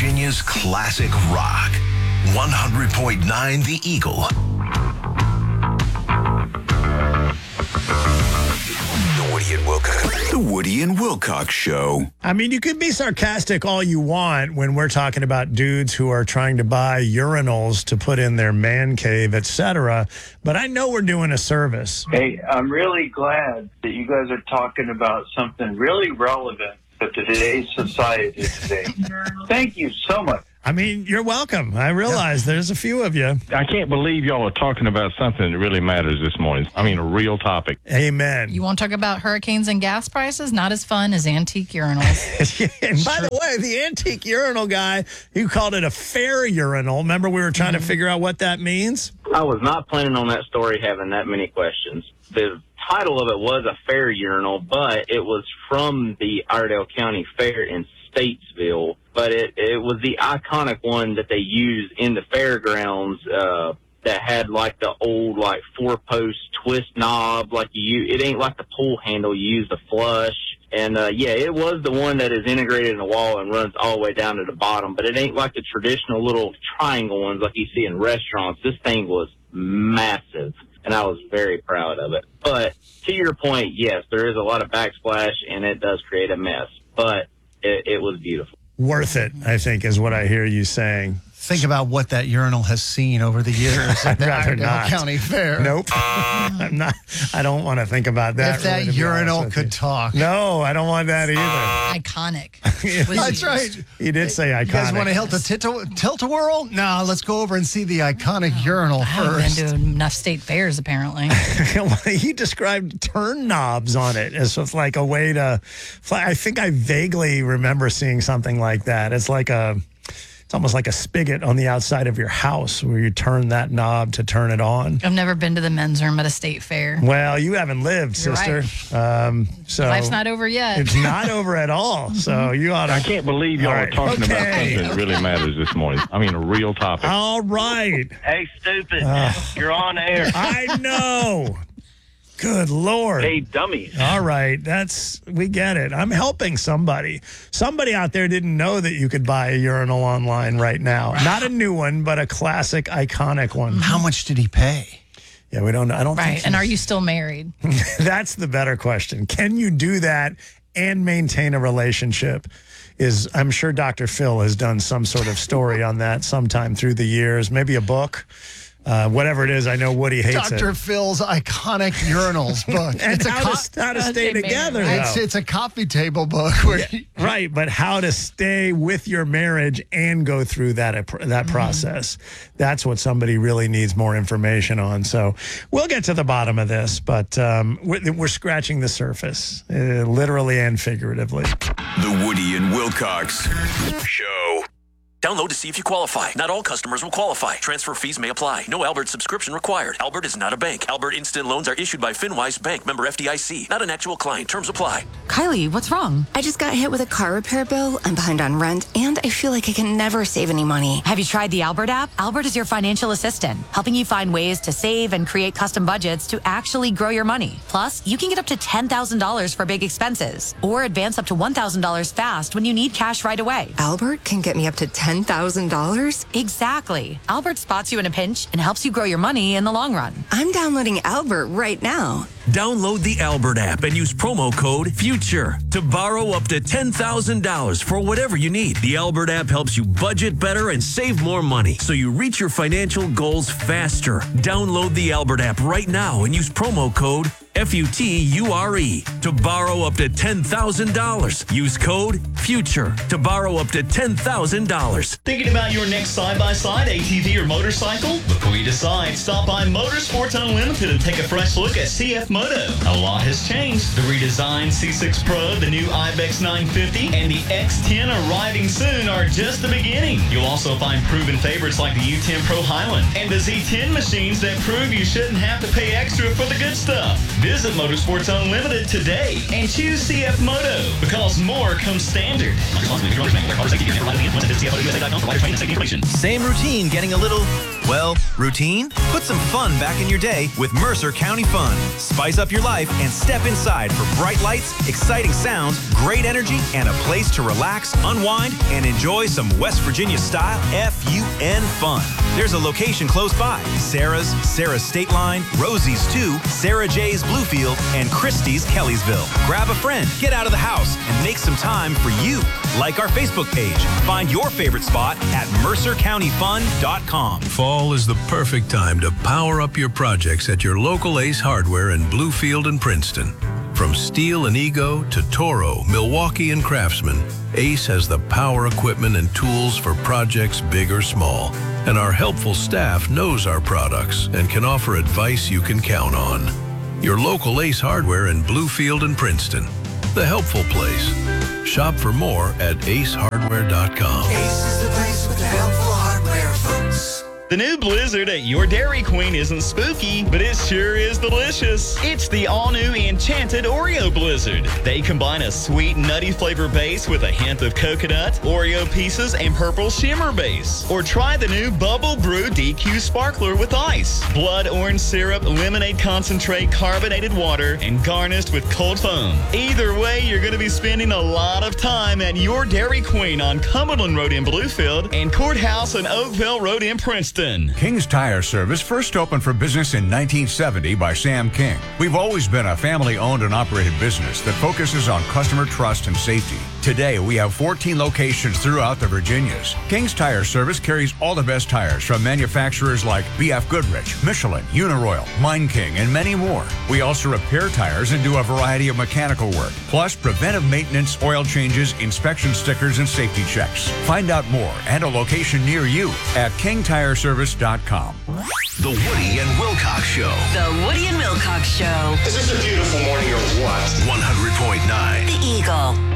Virginia's classic rock. 100.9 The Eagle. The Woody and Wilcox Show. I mean, you could be sarcastic all you want when we're talking about dudes who are trying to buy urinals to put in their man cave, etc. But I know we're doing a service. Hey, I'm really glad that you guys are talking about something really relevant to today's society today. Thank you so much. I mean, you're welcome. I realize there's a few of you. I can't believe y'all are talking about something that really matters this morning. I mean, a real topic. Amen. You want to talk about hurricanes and gas prices? Not as fun as antique urinals. And by the way, the antique urinal guy, you called it a fair urinal. Remember we were trying to figure out what that means? I was not planning on that story having that many questions. The title of it was a fair urinal, but it was from the Iredell County Fair in Statesville. But it was the iconic one that they used in the fairgrounds that had like the old like 4-post twist knob. Like it ain't like the pull handle you use to flush. And yeah, it was the one that is integrated in the wall and runs all the way down to the bottom. But it ain't like the traditional little triangle ones like you see in restaurants. This thing was massive, and I was very proud of it. But to your point, yes, there is a lot of backsplash, and it does create a mess. But it was beautiful. Worth it, I think, is what I hear you saying. Think about what that urinal has seen over the years at the Iredell County Fair. Nope. I'm not. I don't want to think about that. If that really, urinal could talk. No, I don't want that either. Iconic. That's right. You did say iconic. You guys want to help the tilt-a-whirl? No, let's go over and see the iconic urinal first. I've been to enough state fairs, apparently. He described turn knobs on it as if like a way to fly. I think I vaguely remember seeing something like that. It's like it's almost like a spigot on the outside of your house where you turn that knob to turn it on. I've never been to the men's room at a state fair. Well, you haven't lived, You're sister. Right. So life's not over yet. It's not over at all. So you ought to. I can't believe y'all are talking about something that really matters this morning. I mean, a real topic. All right. Hey, stupid. You're on air. I know. Good Lord. Hey, dummies. All right. We get it. I'm helping somebody. Somebody out there didn't know that you could buy a urinal online right now. Wow. Not a new one, but a classic, iconic one. How much did he pay? Yeah, we don't know. I don't think. Right. And are you still married? That's the better question. Can you do that and maintain a relationship? I'm sure Dr. Phil has done some sort of story on that sometime through the years, maybe a book. Whatever it is, I know Woody hates it. Dr. Phil's iconic urinals book. And it's how to stay together. It's a coffee table book. Right, but how to stay with your marriage and go through that process. That's what somebody really needs more information on. So we'll get to the bottom of this, but we're scratching the surface, literally and figuratively. The Woody and Wilcox Show. Download to see if you qualify. Not all customers will qualify. Transfer fees may apply. No Albert subscription required. Albert is not a bank. Albert Instant Loans are issued by FinWise Bank, member FDIC. Not an actual client. Terms apply. Kylie, what's wrong? I just got hit with a car repair bill. I'm behind on rent, and I feel like I can never save any money. Have you tried the Albert app? Albert is your financial assistant, helping you find ways to save and create custom budgets to actually grow your money. Plus, you can get up to $10,000 for big expenses, or advance up to $1,000 fast when you need cash right away. Albert can get me up to $10,000? Exactly. Albert spots you in a pinch and helps you grow your money in the long run. I'm downloading Albert right now. Download the Albert app and use promo code FUTURE to borrow up to $10,000 for whatever you need. The Albert app helps you budget better and save more money so you reach your financial goals faster. Download the Albert app right now and use promo code FUTURE to borrow up to $10,000. Use code FUTURE to borrow up to $10,000. Thinking about your next side-by-side, ATV, or motorcycle? Before you decide, stop by Motorsports Unlimited and take a fresh look at CF Moto. A lot has changed. The redesigned C6 Pro, the new Ibex 950, and the X10 arriving soon are just the beginning. You'll also find proven favorites like the U10 Pro Highland and the Z10 machines that prove you shouldn't have to pay extra for the good stuff. Visit Motorsports Unlimited today and choose CF Moto because more comes standard. Same routine, getting a little Well, routine? Put some fun back in your day with Mercer County Fun. Spice up your life and step inside for bright lights, exciting sounds, great energy, and a place to relax, unwind, and enjoy some West Virginia-style FUN fun. There's a location close by. Sarah's State Line, Rosie's 2, Sarah J's Bluefield, and Christie's Kellysville. Grab a friend, get out of the house, and make some time for you. Like our Facebook page. Find your favorite spot at mercercountyfun.com. Fall is the perfect time to power up your projects at your local Ace Hardware in Bluefield and Princeton. From Steel and Ego to Toro, Milwaukee, and Craftsman, Ace has the power equipment and tools for projects big or small. And our helpful staff knows our products and can offer advice you can count on. Your local Ace Hardware in Bluefield and Princeton. The helpful place. Shop for more at acehardware.com. Ace is the place with the helpful hardware, folks. The new Blizzard at your Dairy Queen isn't spooky, but it sure is delicious. It's the all-new Enchanted Oreo Blizzard. They combine a sweet, nutty flavor base with a hint of coconut, Oreo pieces, and purple shimmer base. Or try the new Bubble Brew DQ Sparkler with ice, blood orange syrup, lemonade concentrate, carbonated water, and garnished with cold foam. Either way, you're going to be spending a lot of time at your Dairy Queen on Cumberland Road in Bluefield and Courthouse and Oakville Road in Princeton. King's Tire Service first opened for business in 1970 by Sam King. We've always been a family-owned and operated business that focuses on customer trust and safety. Today, we have 14 locations throughout the Virginias. King's Tire Service carries all the best tires from manufacturers like B.F. Goodrich, Michelin, Uniroyal, Mine King, and many more. We also repair tires and do a variety of mechanical work, plus preventive maintenance, oil changes, inspection stickers, and safety checks. Find out more and a location near you at KingTireService.com. The Woody and Wilcox Show. The Woody and Wilcox Show. Is this a beautiful morning or what? 100.9. The Eagle.